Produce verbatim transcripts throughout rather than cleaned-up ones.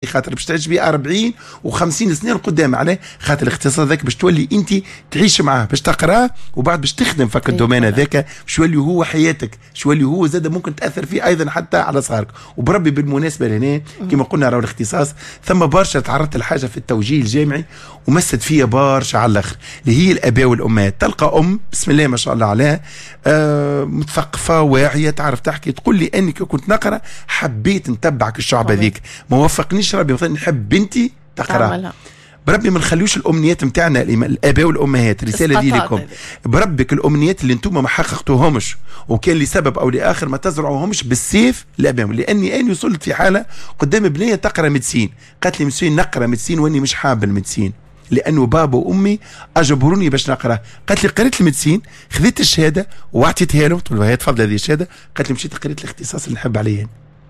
خاطر باش تعيش بيه أربعين وخمسين سنين قدام. عليه خاطر الاختصاص ذاك باش تولي انت تعيش معاه، باش تقراه وبعد باش تخدم فك الدومين هذاك، باش يولي هو حياتك، باش يولي هو زاد ممكن تاثر فيه ايضا حتى على صغارك. وبربي بالمناسبه لهنا كما قلنا راهو الاختصاص ثم برشا تعرضت لحاجه في التوجيه الجامعي ومست فيها برشا على الاخر، اللي هي الاباء والامهات. تلقى ام بسم الله ما شاء الله عليها آه مثقفه واعيه تعرف تحكي، تقول لي اني كنت نقرا حبيت نتبعك الشعب هذيك، ما وفقنيش ربي مثلا نحب بنتي تقرا. بربي ما نخليوش الامنيات نتاعنا الاباء والامهات، الرساله دي لكم بربك الامنيات اللي انتم ما حققتوهمش وكان لسبب او لاخر ما تزرعوهمش بالسيف لاباهم. لاني اني وصلت في حاله قدام بنيه تقرا ميدسين، قالت لي ميدسين نقرا ميدسين واني مش حابه الميدسين لانه بابا وامي اجبروني باش نقرا. قالت لي قريت الميدسين خذيت الشهاده واعطيتها له، قلت لها تفضل هذه الشهاده. قالت لي مشيت قريت الاختصاص اللي نحب عليه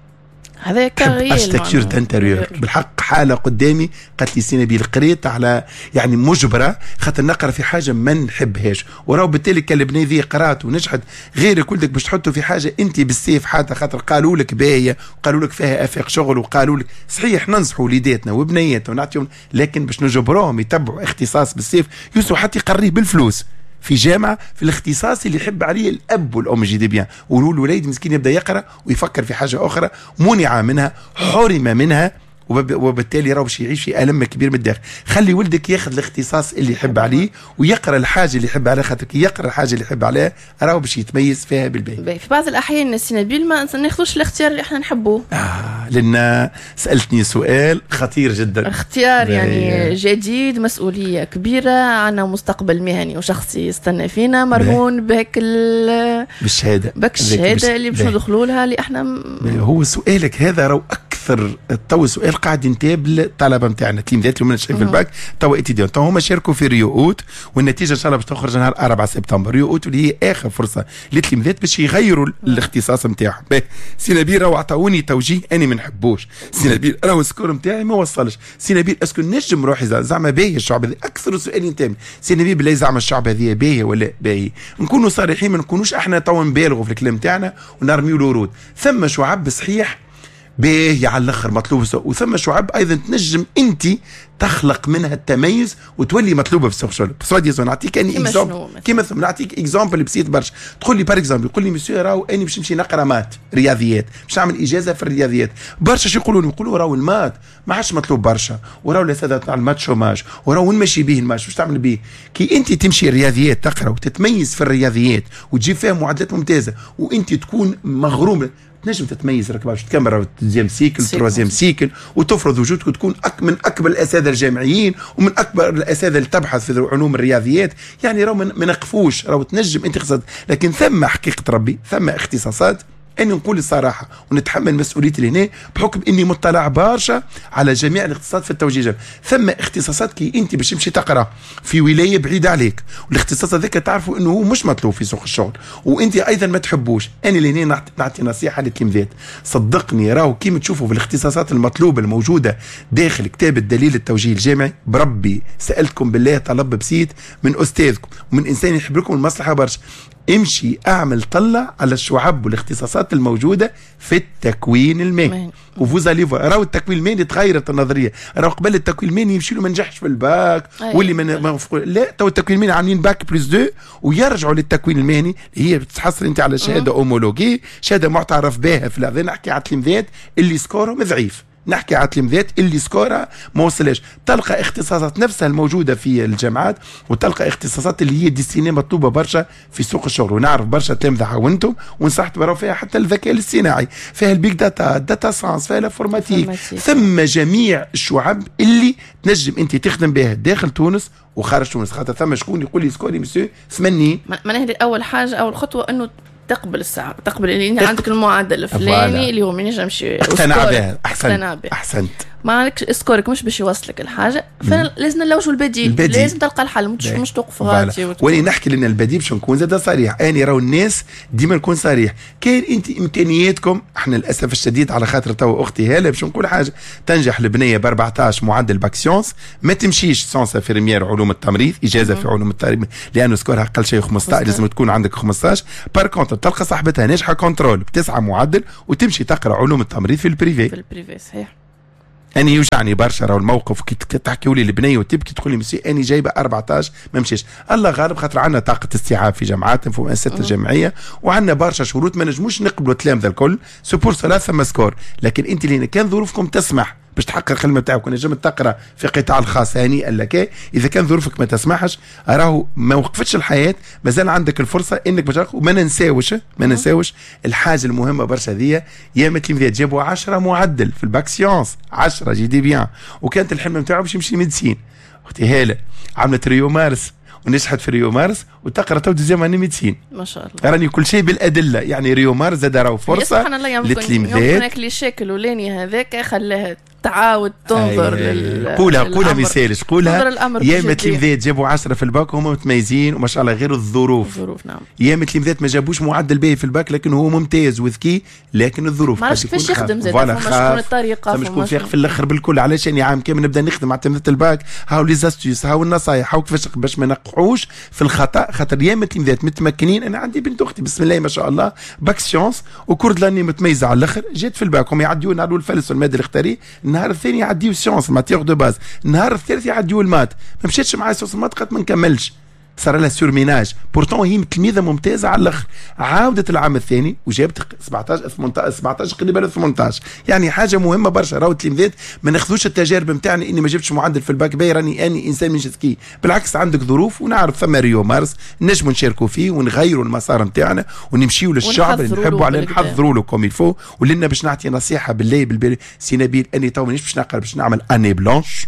هذا كغير اركتكتور دانتيريور بالحق حاله قدامي. قالت لي سي نبيل قريت على يعني مجبره خاطر نقرا في حاجه ما نحبهاش، وراو بالتالي كان البنيه ذي قرات ونجحت غيرك ولدك باش تحطوا في حاجه انت بالسيف حتى خاطر قالوا لك باهيه وقالوا لك فيها افاق شغل وقالوا لك صحيح ننصحوا وليداتنا وبنياتنا ونعطيهم، لكن باش نجبروهم يتبعوا اختصاص بالسيف يوسف حتى يقريه بالفلوس في جامعه في الاختصاص اللي يحب عليه الاب والام جي دي بيان. والوليد مسكين يبدا يقرا ويفكر في حاجه اخرى منع منها حرم منها، وبالتالي راهو باش يعيش في الم كبير من الداخل. خلي ولدك ياخذ الاختصاص اللي يحب عليه ويقرا الحاجه اللي يحب عليها، خاطر كي يقرا الحاجه اللي يحب عليها راهو باش يتميز فيها بالباهي. في بعض الاحيان السي نبيل ما ناخذوش الاختيار اللي احنا نحبوه. اه لان سالتني سؤال خطير جدا، اختيار يعني جديد، مسؤوليه كبيره، عندنا مستقبل مهني وشخصي يستنى فينا، مرهون بهيك بالشهاده بك الشهاده اللي باش ندخلوا لها اللي احنا م... هو سؤالك هذا راهو اكثر تو سؤال قاعد ينتاب الطلبه نتاعنا التلميذات اللي شايفين في الباك تو اتيديون تو هما شاركوا في ريو اوت، والنتيجه ان شاء الله باش تخرج نهار أربعة سبتمبر. ريو اوت اللي هي اخر فرصه للتلميذات باش يغيروا الاختصاص نتاعهم. سي نبيل راهو عطاوني توجيه انا ما نحبوش، سي نبيل راهو السكور نتاعي ما وصلش، سي نبيل اسكو نجم روحي زعما باهي الشعب هذا اكثر سؤال ينتابني، سي نبيل بالله زعما الشعب هذه باهي ولا باهي؟ نكونوا صريحين، ما نكونوش احنا تو نبالغوا في الكلام تاعنا ونرميوا الورود. ثم شعب صحيح باهي على الاخر مطلوب، وثم شعب ايضا تنجم انت تخلق منها التميز وتولي مطلوبه في السوق الشغل. بس نعطيك اني اكزامبل كيما مثلا نعطيك اكزامبل بسيط برشا. تقول لي بار اكزامبل يقول لي مسيو راهو اني باش نمشي نقرا مات رياضيات، باش نعمل اجازه في الرياضيات. برشا شو يقولوا لي؟ يقولوا راهو المات ما عادش مطلوب برشا، وراهو الاساتذه تاع المات شوماج، وراهو نمشي به المات باش تعمل به. كي انت تمشي الرياضيات تقرا وتتميز في الرياضيات وتجيب فيها معادلات ممتازه وانت تكون مغروم، تنجم تتميز راك باش تكمل دوزيام سيكل تروازيام سيكل وتفرض وجودك وتكون أك من اكبر الاساتذه الجامعيين ومن اكبر الاساتذه اللي تبحث في علوم الرياضيات. يعني راهو ما نقفوش، راهو تنجم انت قصد، لكن ثم حقيقه ربي ثم اختصاصات اني نقول الصراحه ونتحمل مسؤوليتي هنا بحكم اني مطلع برشا على جميع الاختصاصات في التوجيه الجامعي. ثم اختصاصات كي انت باش تمشي تقرا في ولايه بعيده عليك والاختصاص هذاك تعرفوا انه هو مش مطلوب في سوق الشغل وانت ايضا ما تحبوش، انا اللي هنا نعطي نصيحه للتلميذات صدقني راهو كيما تشوفوا في الاختصاصات المطلوبه الموجوده داخل كتاب الدليل التوجيهي الجامعي، بربي سالتكم بالله طلب بسيط من استاذكم ومن انسان يحب لكم المصلحه برشا، امشي اعمل طلع على الشعب والاختصاصات الموجوده في التكوين المهني وفوزاليفو. راهو التكوين المهني تغيرت النظريه، راهو قبل التكوين المهني يمشي له ما نجحش في الباك واللي ما من... لا تو التكوين المهني عاملين باك بلس دو ويرجعوا للتكوين المهني اللي هي بتتحصل انت على شهاده اومولوجي، شهاده معترف بها في الأذان. نحكي على التلميذات اللي سكورهم ضعيف، نحكي على التلميذات اللي سكورها ما وصلش، تلقى اختصاصات نفسها الموجوده في الجامعات وتلقى اختصاصات اللي هي ديستيني مطلوبه برشا في سوق الشغل. ونعرف برشا تلامذه عاونتهم ونصحت براو فيها حتى الذكاء الاصطناعي، فيها البيج داتا، داتا ساينس، فيها الانفورماتيك، ثم جميع الشعب اللي تنجم انت تخدم بها داخل تونس وخارج تونس. خاطر ثم شكون يقول لي سكوري مسيو ثمانين. ما نهدي اول حاجه اول خطوه انه تقبل الساعة، تقبل اللي انت عندك المعدل الفلاني اللي هو ما ينجمش اقتنع بها. احسنت احسنت ما عندك سكورك مش باش يوصلك الحاجه، فلازم نلوجوا البديل. البديل لازم تلقى الحل، مش مش توقف هاتي. ولي نحكي لنا البديل باش نكون زاد صريح. اني راهو الناس ديما نكون صريح، كاين انت امكانياتكم. احنا للاسف الشديد على خاطر تو اختي هاله باش نقول حاجه، تنجح البنيه ب أربعطاش معدل باك سيونس ما تمشيش سونس انفيرميير علوم التمريض اجازه في علوم التمريض لانه سكورها اقل شيء خمسطاش، لازم تكون عندك خمسطاش. بار كونتر تلقى صاحبتها ناجحه كنترول بتسعه معدل وتمشي تقرا علوم التمريض في البريفي. في البريفي صحيح. اني يوجعني برشا راهو الموقف كي تحكيوا لي البنيه وتبكي تقول لي مسي اني جايبه أربعطاش ما مشيش. الله غالب خاطر عندنا طاقه استيعاب في جامعات في مؤسسات الجامعيه وعندنا برشا شروط ما نجموش نقبلوا التلامذه الكل سو بور سولا ثم سكور. لكن انت اللي كان ظروفكم تسمح باش تحقق الخدمه تاعك ونجمت تقرا في قطاع الخاص هنيئا لك. اذا كان ظروفك ما تسمحش راهو ما وقفتش الحياه مازال عندك الفرصه انك باش. وما ننساوش ما ننساوش الحاجه المهمه برشا ذي ياما التلاميذ جابوا عشرة معدل في الباك سيونس عشرة جي دي بيان وكانت الحلم نتاعو باش يمشي ميديسين. اختي هاله عملت ريو مارس ونجحت في ريو مارس وتقرا تو دوزيام اني ميديسين ما شاء الله. راني كل شيء بالادله يعني ريو مارس زاد راهو فرصه للتلاميذ. هناك اللي شكل ولاني هذاك خلاها تعاود تنظر لل قولها قولها مثالش قولها. ياما التلاميذات جابوا عشرة في الباك وهم متميزين وما شاء الله غير الظروف. الظروف نعم. ياما التلاميذات ما جابوش معدل باهي في الباك لكن هو ممتاز وذكي لكن الظروف ما عرفش كيفاش يخدم زاد فما شكون الطريقه فما شكون في الاخر بالكل. علاش يعني عام كامل نبدا نخدم مع تلاميذات الباك هاو لي زاستيوس هاو النصايح هاو كيفاش باش ما نقعوش في الخطا. خاطر ياما التلاميذات متمكنين. انا عندي بنت اختي بسم الله ما شاء الله باك سيونس وكورد لاني متميزه على الاخر جات في الباك هم يعديوا نهار الفلس والماده الاختياري النهار الثاني يعديوا سيونس ماتيغ دو باز النهار الثالث يعديوا المات ما مشيتش معايا سيونس المات قد ما نكملش صار لها سورميناج. بورتون هي تلميذه ممتازه على الاخر. عاودت العام الثاني وجابت سبعطاش سبعطاش قريبه ل ثمنطاش. يعني حاجه مهمه برشا. راهو التلميذات ما ناخذوش التجارب نتاعنا اني ما جبتش معدل في الباك باي راني اني انسان من جسكي. بالعكس عندك ظروف ونعرف ثم ريو مارس نجموا نشاركوا فيه ونغيروا المسار نتاعنا ونمشيوا للشعب اللي نحبوا على نحضروا له كوم يلفو. ولنا باش نعطي نصيحه بالله بالبال سي نبيل اني تو مانيش باش نقرا باش نعمل اني بلانش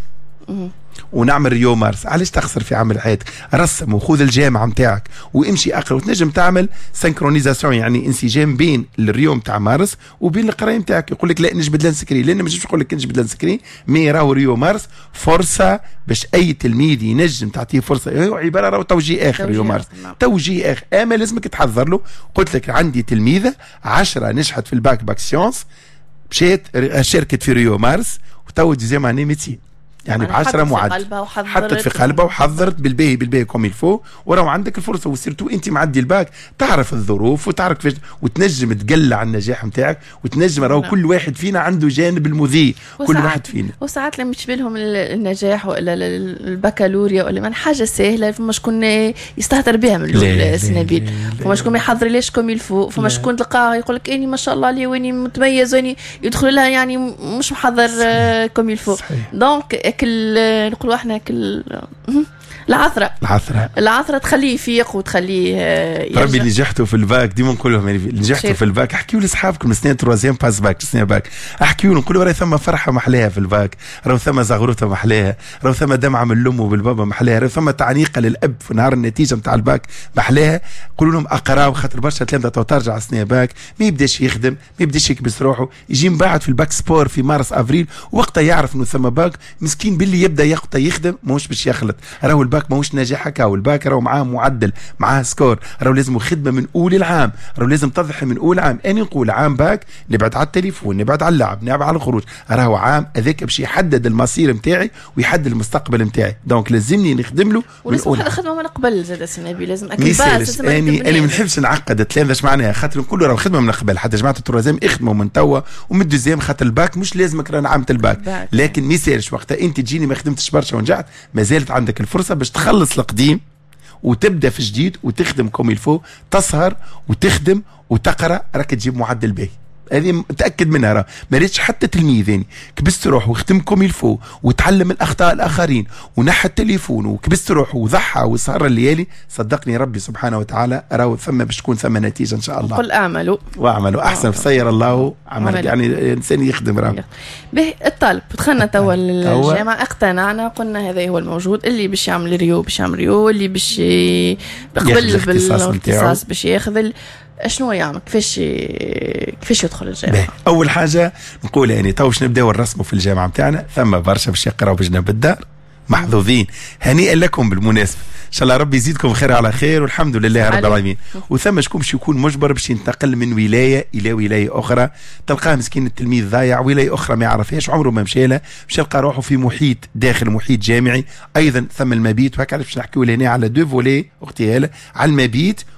ونعمل ريو مارس. علاش تخسر في عمل حياتك؟ رسم وخذ الجامعه نتاعك وامشي اقرا وتنجم تعمل سينكرونيزاسيون يعني انسجام بين الريو نتاع مارس وبين القرايه نتاعك. يقول لك لا نجبد لانسكري لان ما نجمش نقول لك نجبد لانسكري مي راهو ريو مارس فرصه باش اي تلميذ ينجم تعطيه فرصه. عباره راهو توجيه اخر ريو مارس توجيه اخر اما لازمك تحضر له. قلت لك عندي تلميذه عشرة نجحت في الباك باك سيونس مشيت شاركت في ريو مارس وتو دوزيام اني ميديسين يعني بعشرة معدل حطت في قلبها وحضرت بالباهي بالباهي كوم يلفو وراو عندك الفرصه وسيرتو انت معدي الباك تعرف الظروف وتعرف كيفاش وتنجم تقلع النجاح نتاعك وتنجم راهو كل واحد فينا عنده جانب المذيع كل واحد فينا. وساعات لما تشبه لهم النجاح ولا البكالوريا ولا من حاجه سهله فما شكون يستهتر بها من السنابيل فما شكون ما يحضر ليش كوم يلفو فما شكون تلقاه يقول لك اني ما شاء الله عليه واني متميز واني يدخل لها يعني مش محضر كوم يلفو. دونك كل نقولوا احنا كل العثره العثره العثره تخليه يفيق وتخليه يرجع. ربي اللي نجحتوا في الباك ديما نقول لهم اللي نجحتوا في الباك احكيوا لاصحابكم سنين تروازيام باس باك سنين باك احكيوا لهم قولوا راهي ثم فرحه محلاها في الباك راهو ثم زغروطه محلاها راهو ثم دمعه من الام وبالبابا محلاها راهو ثم تعنيقه للاب في نهار النتيجه نتاع الباك محلاها. قولوا لهم اقراو خاطر برشا تلامذه تو ترجع سنين باك ما يبداش يخدم ما يبداش يكبس روحه يجي من بعد في الباك سبور في مارس افريل وقتها يعرف انه ثم باك مسكين باللي يبدا يقطع يخدم ماهوش باش يخلط. راهو الباك ماهوش نجاح هكا والباك راهو معاه معدل معاه سكور راهو لازم خدمه من اول العام راهو لازم تضحي من اول عام. اني نقول عام باك نبعد على التليفون نبعد على اللعب نبعد على الخروج راهو عام هذاك باش يحدد المصير نتاعي ويحدد المستقبل نتاعي. دونك لازمني نخدم له من اول عام. خدمه من قبل زاد سنابي لازم اكيد باس اني انا ما نحبش نعقد التلامذه اش معناها خاطر نقول له راهو خدمه من قبل حتى جماعه التروازيام اخدموا من توا ومن الدوزيام خاطر الباك مش لازمك رانا عامه الباك لكن ما يسالش وقتها انت تجيني ما خدمتش برشا ونجحت ما زالت عندك الفرصه باش تخلص القديم وتبدا في جديد وتخدم كوم يلفو تسهر وتخدم وتقرا راك تجيب معدل باهي. هذه متاكد منها راه ما ريتش حتى تلميذ يعني كبست روحه وخدم كوم يلفو وتعلم الاخطاء الاخرين ونحى التليفون وكبست روحه وضحى وسهر الليالي صدقني ربي سبحانه وتعالى راهو ثم باش تكون ثم نتيجه ان شاء الله. قل اعملوا واعملوا احسن فسير الله عمل يعني الانسان يخدم راه به. الطالب دخلنا توا الجامعه اقتنعنا قلنا هذا هو الموجود اللي باش يعمل ريو باش يعمل ريو اللي باش يقبل بالاختصاص باش ياخذ شنو يعمل كيفاش كيفاش يدخل الجامعه. اول حاجه نقول يعني تو باش نبداو الرسم في الجامعه نتاعنا ثم برشا باش يقراو بجنب الدار محظوظين هنيئا لكم بالمناسبه ان شاء الله ربي يزيدكم خير على خير والحمد لله رب العالمين. وثم شكون باش يكون مجبر باش ينتقل من ولايه الى ولايه اخرى تلقاه مسكين التلميذ ضايع ولايه اخرى ما يعرفهاش عمره ما مشى لها باش يلقى روحه في محيط داخل محيط جامعي ايضا ثم المبيت وهكا باش نحكيو هنا على دو فولي اختي هاله على المبيت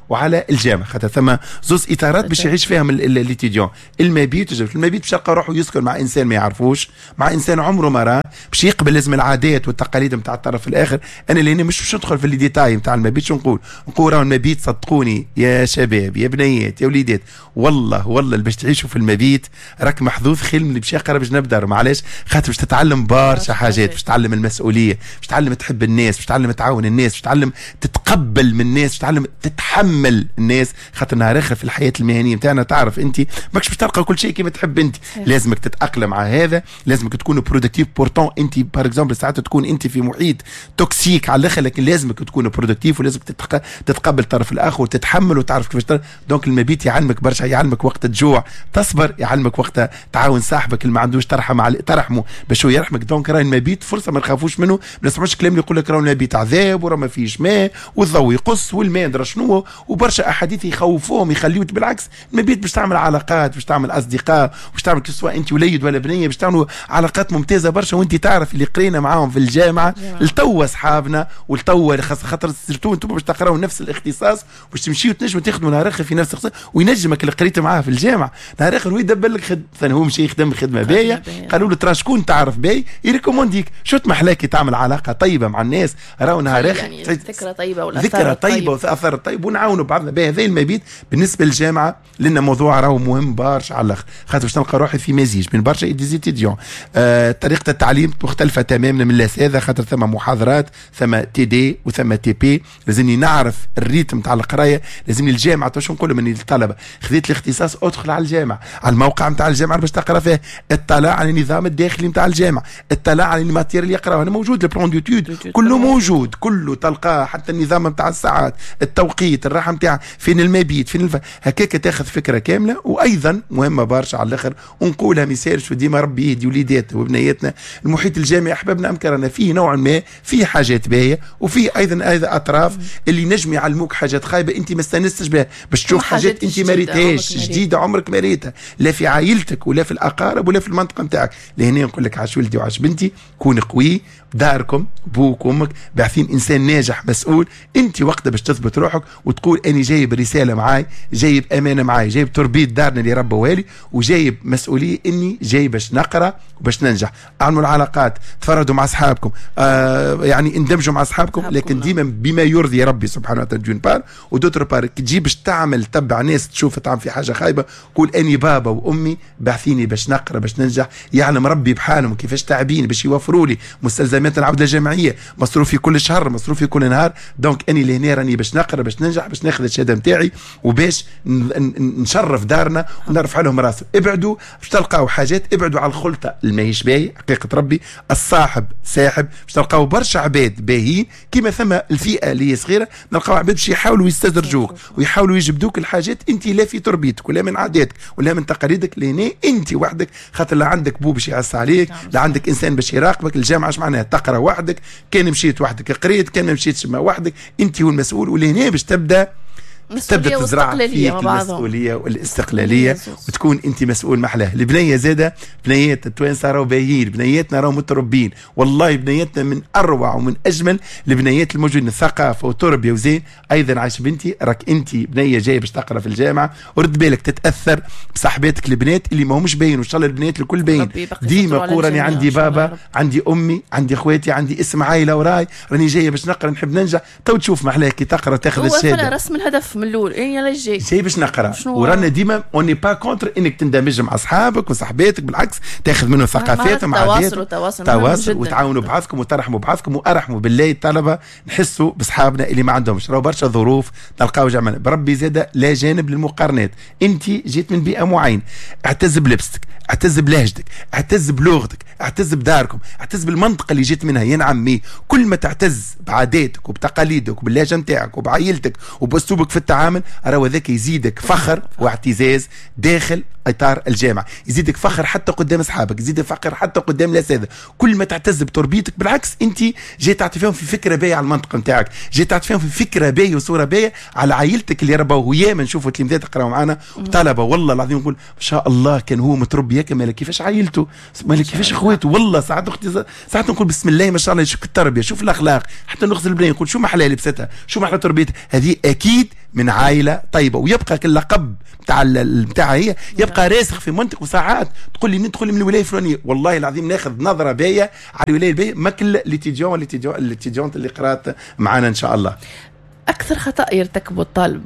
وعلى الجامعه، خاطر ثم زوز اطارات باش يعيش فيهم الاتيديون. المبيت المبيت باش يلقى روحه يسكن مع انسان ما يعرفوش، مع انسان عمره ما راه، باش يقبل لازم العادات والتقاليد نتاع الطرف الاخر. انا لاني مش باش ندخل في الديتاي نتاع المبيت، شو نقول؟ نقول راهو المبيت صدقوني يا شباب يا بنيات يا وليدات، والله والله باش تعيشوا في المبيت راك محظوظ خير من اللي باش يقرا باش نبدا. معلش خاطر باش تتعلم برشا حاجات، باش تتعلم المسؤوليه، باش تتعلم تحب الناس، باش تتعلم تعاون الناس، باش تتعلم تتقبل من الناس، باش تتعلم تتحمل الناس. خاطر نهار اخر في الحياه المهنيه نتاعنا تعرف انت ماكش باش تلقى كل شيء كيما تحب انت، لازمك تتاقلم مع هذا، لازمك تكون برودكتيف. بورتون انت بار اكزومبل ساعات تكون انت في محيط توكسيك على الاخر، لكن لازمك تكون برودكتيف، ولازمك تتق... تتقبل الطرف الاخر وتتحمل وتعرف كيفاش تر... دونك المبيت يعلمك برشا، يعلمك وقت الجوع تصبر، يعلمك وقت تعاون صاحبك اللي ما عندوش ترحم على ترحمه باش هو يرحمك. دونك راهي المبيت فرصه ما نخافوش منه، ما نسمعوش كلام اللي يقول لك راهو المبيت عذاب وراه ما فيش ماء والضوء يقص والماء درا شنو، وبرشا احاديث يخوفوهم يخليوك. بالعكس المبيت باش تعمل علاقات، باش تعمل اصدقاء، باش تعمل سواء انت وليد ولا بنيه، باش تعملوا علاقات ممتازه برشا. وانت تعرف اللي قرينا معاهم في الجامعه لتوا اصحابنا، ولتوا خاطر سيرتو انتم باش تقراوا نفس الاختصاص، باش تمشيوا تنجموا تاخذوا نهار اخر في نفس الاختصاص، وينجمك اللي قريت معاه في الجامعه نهار اخر هو يدبر لك خدمه. هو مشي يخدم خدمه باهيه، قالوا له ترى شكون تعرف باهي يريكومونديك. شو محلاك تعمل علاقه طيبه مع الناس، راهو نهار اخر يعني ذكرى طيبه والاثار ذكرى طيبه واثار طيب، ونعاونوا بعضنا بها. هذا المبيت بالنسبه للجامعه لنا موضوع راهو مهم برشا على الاخر، خاطر باش نلقى روحي في مزيج بين برشا ديزيتيديون. آه طريقه التعليم مختلفه تماما من الاساتذه، خاطر ثم محاضرات، ثم تي دي وثم تي بي. لازمني نعرف الريتم تاع القرايه، لازمني الجامعه واش نقول من الطلبه خذيت الاختصاص ادخل على الجامعه، على الموقع نتاع الجامعه باش تقرا فيه، اطلع على النظام الداخلي نتاع الجامعه، اطلع على الماتير اللي يقراوها. انا موجود البلان دوتود كله موجود، كله تلقاه، حتى النظام نتاع الساعات، التوقيت، الراحه نتاع فين المبيت فين الف... هكاك تاخذ فكره كامله. وايضا مهمه برشا على الاخر ونقولها مثال شو ديما ربي يهدي وليداتنا وبنياتنا، المحيط الجامعي احبابنا امكرنا فيه نوعا ما فيه حاجات باهيه، وفيه ايضا ايضا اطراف اللي نجم يعلموك حاجات خايبه انت ما استانستش بها، باش تشوف حاجات انت ما ريتهاش جديده عمرك ما ريتها، لا في عائلتك ولا في الاقارب ولا في المنطقه نتاعك. لهنا نقول لك عاش ولدي وعاش بنتي، كون قوي داركم بوك وامك باعثين انسان ناجح مسؤول. انت وقتها باش تثبت روحك وتقول اني جايب رساله معاي، جايب امانه معاي، جايب تربيه دارنا اللي ربوها لي، وجايب مسؤوليه اني جاي باش نقرا وباش ننجح. اعملوا العلاقات، تفردوا مع اصحابكم، آه يعني اندمجوا مع اصحابكم، لكن ديما بما يرضي ربي سبحانه وتعالى دون بار. ودوتر بار تجي باش تعمل تبع ناس تشوف تعمل في حاجه خايبه، قول اني بابا وامي باعثيني باش نقرا باش ننجح، يعلم ربي بحالهم كيفاش تعبين باش يوفروا لي مستلزمات العوده الجامعيه، مصروفي كل شهر، مصروفي كل نهار. دونك اني لهنا راني باش نقرا باش ننجح، باش ناخذ الشهاده نتاعي، وباش نشرف دارنا ونرفع لهم راسه. ابعدوا باش تلقاو حاجات، ابعدوا على الخلطه الماهيش باهي حقيقه ربي. الصاحب ساحب، باش تلقاو برشا عباد باهيين كيما ثم الفئه اللي هي صغيره، نلقاو عباد باش يحاولوا يستدرجوك ويحاولوا يجبدوك الحاجات انت لا في تربيتك ولا من عاداتك ولا من تقاليدك. لهنا انت وحدك، خاطر لا عندك بو باش يعس عليك، لا عندك انسان باش يراقبك. الجامعه اش معناها؟ تقرا وحدك، كان مشيت وحدك قريت، كان مشيت ما وحدك، انت هو المسؤول. ولهنا باش تبدا تبدا تزرع فيك المسؤوليه والاستقلاليه، وتكون انت مسؤول محلاه. البنيه زاده، بنيات التوانسه راهو باهيين، بنياتنا راهو متربين، والله بنياتنا من اروع ومن اجمل البنيات الموجودين، ثقافه وتربيه وزين. ايضا عايش بنتي، راك انت بنيه جايه باش تقرا في الجامعه، ورد بالك تتاثر بصاحباتك البنات اللي ماهمش باين، وان شاء الله البنات الكل باين. ديما قول راني عندي بابا، عندي امي، عندي اخواتي، عندي اسم عائله وراي، راني جايه باش نقرا نحب ننجح. تو تشوف محلاه كي تقرا تاخذ الشهاده. هو رسم الهدف من الاول، إيه يلا جاي جاي باش نقرا، ورانا ديما اوني با كونتر انك تندمج مع اصحابك وصاحباتك، بالعكس تاخذ منهم ثقافاتهم وعاداتهم، تواصل تواصل وتعاونوا بعضكم وترحموا بعضكم. وارحموا بالله الطلبه نحسوا باصحابنا اللي ما عندهمش، راهو برشا ظروف نلقاو جمعنا بربي. زاده لا جانب للمقارنات، انت جيت من بيئه معينه، اعتز بلبستك، اعتز بلهجتك، اعتز بلغتك، اعتز بداركم، اعتز بالمنطقه اللي جيت منها. يا نعمي كل ما تعتز بعاداتك وبتقاليدك وباللهجه نتاعك وبعائلتك وباسلوبك في التعامل، راهو ذاك يزيدك فخر واعتزاز داخل اطار الجامعه، يزيدك فخر حتى قدام اصحابك، يزيدك فخر حتى قدام الاساتذه. كل ما تعتز بتربيتك، بالعكس انت جاي تعطي فيهم في فكره باهيه على المنطقه نتاعك، جاي تعطي فيهم في فكره باهيه وصوره باهيه على عائلتك اللي ربوا. ياما نشوفوا تلاميذات يقراوا معنا وطلبه والله العظيم نقول ما شاء الله كان هو متربي هكا، مالك كيفاش عائلته، مالك كيفاش اخواته. والله ساعات اختي ساعات نقول بسم الله ما شاء الله، شوف التربيه، شوف الاخلاق، حتى نغزل البنيه نقول شو محلى لبستها، شو محلى تربيتها. هذه اكيد من عائله طيبه، ويبقى اللقب بتاع بتاعها هي يبقى راسخ في منطق. وساعات تقول لي ندخل من الولايه الفلانيه، والله العظيم ناخذ نظره باهيه على الولايه الباهيه ماكل ليتيديون ليتيديون ليتيديون اللي قرات معنا ان شاء الله. أكثر خطأ يرتكبه الطالب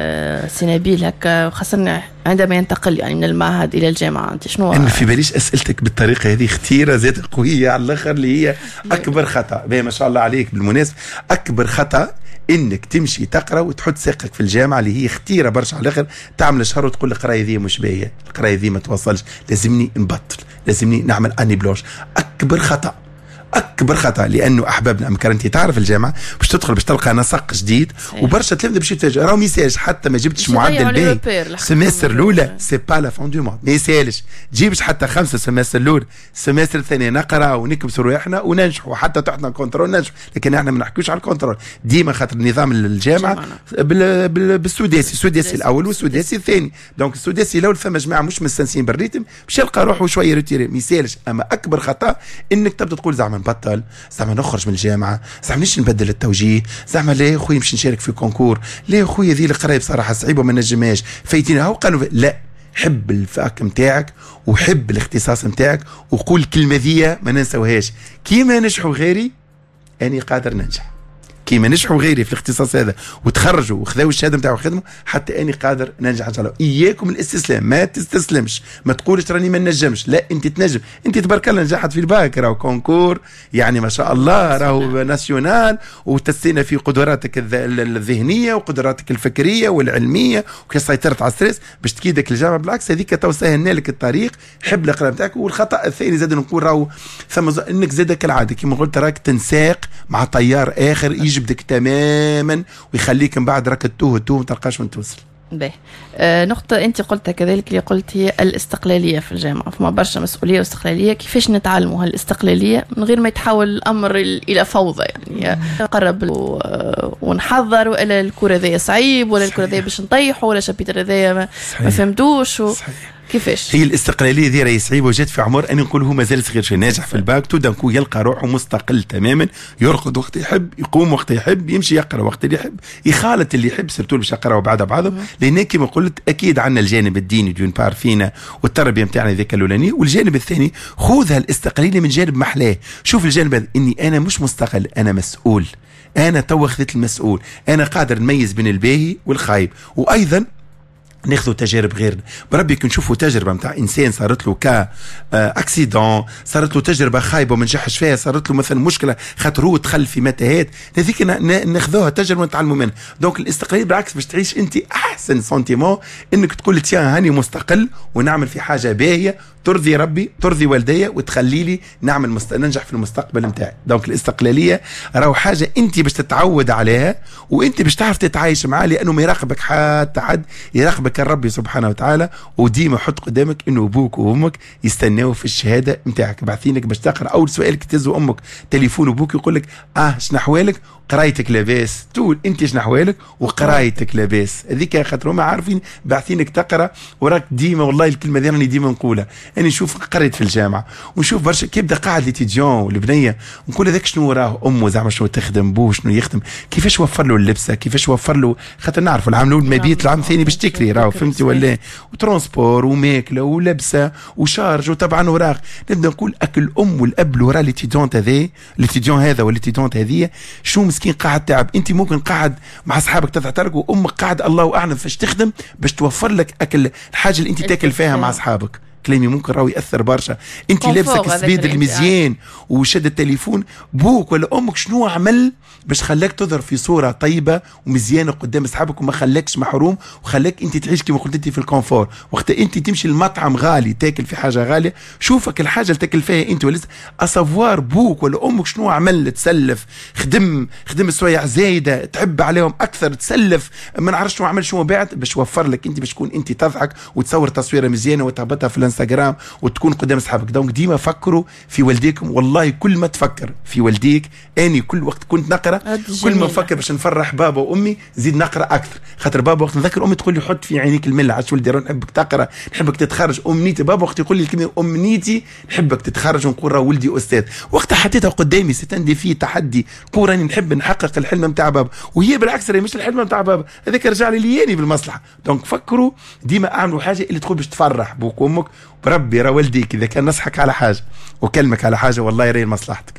سنابيل هكا خاصة عندما ينتقل يعني من المعهد إلى الجامعة، أنت شنو؟ أنا في باليش أسئلتك بالطريقة هذه اختيرة زاد قوية على الآخر اللي هي أكبر خطأ. باهي ما شاء الله عليك. بالمناسبة أكبر خطأ انك تمشي تقرا وتحط ساقك في الجامعه اللي هي اختيره برشا على الاخر، تعمل شهر وتقول القرايه ذي مش باهيه، القرايه ذي ما توصلش، لازمني نبطل، لازمني نعمل اني بلوش. اكبر خطا اكبر خطا، لانه احبابنا امكار انت تعرف الجامعه باش تدخل باش تلقى نسق جديد وبرشا تلامذه باش يتفاجئوا راهو ميساج حتى ما جبتش معدل باهي السمستر الاولى سي با لا فون دو موند، ما يسالش جيبش حتى خمسه السمستر الاولى، السمستر الثاني نقرا ونكبسوا رواحنا وننجحوا حتى تحتنا كونترول ننجحوا، لكن احنا ما نحكيوش على الكونترول ديما خاطر نظام الجامعه بال... بال... بالسداسي، السداسي الاول والسداسي الثاني، دونك السداسي الاول ثم جماعه مش مستنسين بالريتم باش يلقى روحه شويه روتيري، ما يسالش. اما اكبر خطا انك تبدا تقول زعما نبطل، زعما نخرج من الجامعه، زعما نيش نبدل التوجيه، زعما لا خويا نمشي نشارك في كونكور، لا خويا ذي القرايه بصراحه صعيبه وما نجمهاش فايتينا. هاو قالوا لا، حب الفاك نتاعك وحب الاختصاص نتاعك وقول الكلمه ذي ما ننسوهاش، كيما نجحوا غيري اني قادر ننجح، كيما نجحوا غيري في الاختصاص هذا وتخرجوا وخذوا الشهاده نتاعو وخدموا حتى اني قادر ننجح ان شاء الله. اياكم الاستسلام، ما تستسلمش، ما تقولش راني ما نجمش، لا انت تنجم، انت تبارك الله نجحت في الباك راهو كونكور يعني ما شاء الله راهو ناسيونال، وتسينا في قدراتك الذهنيه وقدراتك الفكريه والعلميه وكيف سيطرت على الستريس باش تكيدك الجامعه. بالعكس هذيك تو سهلنا لك الطريق، حب القراءه نتاعك. والخطا الثاني زاد نقول راهو ثم انك زاد كالعاده كيما قلت راك تنساق مع طيار اخر يجي بدك تماما ويخليك من بعد راك تتوه تتوه ما تلقاش وين توصل. باهي آه نقطة أنت قلتها كذلك اللي قلت هي الاستقلالية في الجامعة، فما برشا مسؤولية واستقلالية. كيفاش نتعلموا هالاستقلالية من غير ما يتحول الأمر إلى فوضى؟ يعني نقرب ونحضر، ولا الكرة ذي صعيب، ولا الكرة ذي باش نطيحوا، ولا شابيتر ذي ما, ما فهمتوش و... كيفاش هي الاستقلاليه ذي راهي صعيبه وجات في عمر اني نقول هو مازال صغير شوي ناجح في الباك، تودنكو يلقى روحه مستقل تماما، يرقد وقت يحب، يقوم وقت يحب، يمشي يقرا وقت اللي يحب، يخالط اللي يحب سيرتو باش يقرا بعض بعضهم. لان كما قلت اكيد عندنا الجانب الديني دون بار فينا والتربيه نتاعنا ذيك الاولانيه، والجانب الثاني خذها الاستقلاليه من جانب محلاه. شوف الجانب هذا اني انا مش مستقل، انا مسؤول، انا تو خذيت المسؤول، انا قادر نميز بين الباهي والخايب. وايضا ناخذوا تجارب غيرنا، بربي كي نشوفوا تجربه نتاع انسان صارت له كا اكسيدون، صارت له تجربه خايبه وما نجحش فيها، صارت له مثلا مشكله خاطر هو دخل في متاهات، هذيك ناخذوها تجربه ونتعلموا منها. دونك الاستقلاليه بالعكس باش تعيش انت احسن سنتيمون انك تقول تيان هاني مستقل ونعمل في حاجه باهيه ترضي ربي ترضي والديا وتخلي لي نعمل مست... ننجح في المستقبل نتاعي. دونك الاستقلاليه راهو حاجه انت باش تتعود عليها وانت باش تعرف تتعايش معاه، لانه ما يراقبك حتى حد، يراقبك الرب سبحانه وتعالى. وديما حط قدامك انه ابوك وامك يستناو في الشهاده نتاعك، باعثينك باش تقرا. اول سؤال كي تهزوا امك تليفون ابوك يقول لك اه شنو احوالك، قرايتك لاباس، تقول انت شنو احوالك وقرايتك لاباس. هذيك خاطر هما عارفين باعثينك تقرا. وراك ديما والله الكلمه دي راني ديما نقولها، انا نشوف قريت في الجامعه ونشوف برشا كي يبدا قاعد ليتيديون والبنيه نقول هذاك شنو راه امه زعما شنو تخدم، بوه شنو يخدم، كيفاش وفر له اللبسه، كيفاش وفر له، خاطر نعرفوا العام الاول مبيت، العام الثاني باش تكري راهو فهمتي ولا، وترونسبور وماكله ولبسه وشارج وطبعا وراق. نبدا نقول اكل الام والاب ورا ليتيديون هذا ليتيديون هذا والليتيديون هذه شنو مسكين قاعد تعب. انت ممكن قاعد مع اصحابك تضحك وامك قاعد الله اعلم فاش تخدم باش توفر لك اكل الحاجه اللي انت تاكل فيها مع اصحابك. كلامي ممكن راهو ياثر برشا. انت لابسك السبيد المزيان وشد التليفون، بوك ولا امك شنو عمل باش خلاك تظهر في صوره طيبه ومزيانه قدام اصحابك وما خلاكش محروم وخلاك انت تعيش كما قلت انت في الكونفور. وقت انت تمشي المطعم غالي تاكل في حاجه غاليه، شوفك الحاجه اللي تاكل فيها انت ولا اسافوار بوك ولا امك شنو عمل، تسلف، خدم خدم سوايع زايده، تعب عليهم اكثر، تسلف، ما نعرفش شنو عمل شنو بعد باش وفر لك انت باش تكون انت تضحك وتصور تصويره مزيانه وتهبطها في انستغرام وتكون قدام اصحابك. دونك ديما فكروا في والديكم. والله كل ما تفكر في والديك، اني كل وقت كنت نقرا كل ما نفكر باش نفرح بابا وامي زيد نقرا اكثر. خاطر بابا وقت نذكر امي تقول لي حط في عينيك المله، عاش ولدي نحبك تقرا نحبك تتخرج. امنيتي بابا وقت يقول لي الكلمه امنيتي نحبك تتخرج ونقول راه ولدي استاذ. وقتها حطيتها قدامي ستندي فيه تحدي، نقول راني نحب نحقق الحلم نتاع بابا، وهي بالعكس راهي مش الحلم نتاع بابا، هذاك رجع لي لياني بالمصلحه. دونك فكروا ديما اعملوا حاجه اللي تقول باش تفرح بوك وامك. بربي راه والديك اذا كان نصحك على حاجه وكلمك على حاجه والله راهي لمصلحتك.